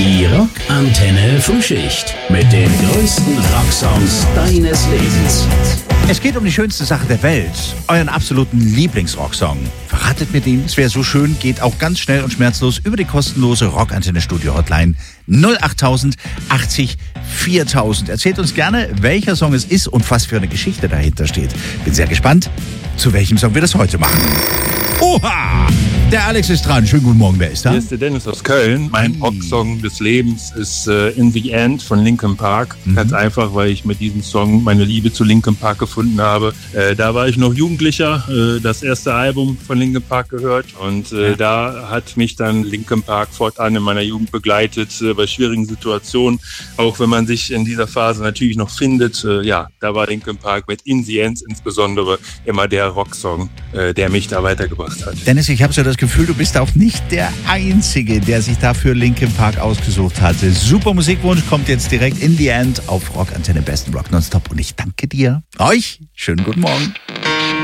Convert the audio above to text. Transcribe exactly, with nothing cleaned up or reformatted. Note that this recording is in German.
Die Rockantenne Frühschicht mit den größten Rocksongs deines Lebens. Es geht um die schönste Sache der Welt, euren absoluten Lieblingsrocksong. Verratet mir den, es wäre so schön, geht auch ganz schnell und schmerzlos über die kostenlose Rockantenne Studio Hotline null acht null null achtzig viertausend. Erzählt uns gerne, welcher Song es ist und was für eine Geschichte dahinter steht. Bin sehr gespannt, zu welchem Song wir das heute machen. Oha! Der Alex ist dran. Schönen guten Morgen, wer ist da? Hier ist der Dennis aus Köln. Mein Rocksong des Lebens ist äh, In the End von Linkin Park. Mhm. Ganz einfach, weil ich mit diesem Song meine Liebe zu Linkin Park gefunden habe. Äh, da war ich noch Jugendlicher, äh, das erste Album von Linkin Park gehört und äh, ja. da hat mich dann Linkin Park fortan in meiner Jugend begleitet äh, bei schwierigen Situationen. Auch wenn man sich in dieser Phase natürlich noch findet, äh, ja, da war Linkin Park mit In the End insbesondere immer der Rocksong, äh, der mich da weitergebracht hat. Dennis, ich habe so das Gefühl, du bist auch nicht der Einzige, der sich dafür Linkin Park ausgesucht hatte. Super Musikwunsch kommt jetzt direkt In the End auf Rockantenne, besten Rock nonstop. Und ich danke dir. Euch schönen guten Morgen.